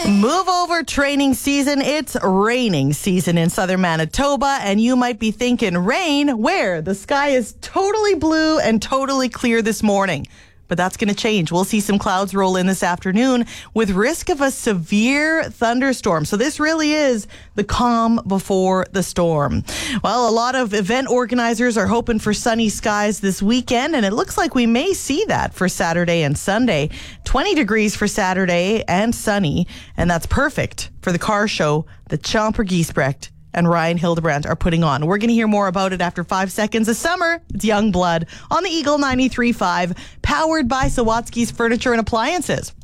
Move over training season. It's raining season in southern Manitoba, and you might be thinking, rain? Where? The sky is totally blue and totally clear this morning. But that's going to change. We'll see some clouds roll in this afternoon with risk of a severe thunderstorm. So this really is the calm before the storm. Well, a lot of event organizers are hoping for sunny skies this weekend, and it looks like we may see that for Saturday and Sunday. 20 degrees for Saturday and sunny, and that's perfect for the car show that Chomper Giesbrecht and Ryan Hildebrandt are putting on. We're going to hear more about it after 5 seconds of summer. It's Young Blood on the Eagle 93.5, powered by Sawatsky's Furniture and Appliances.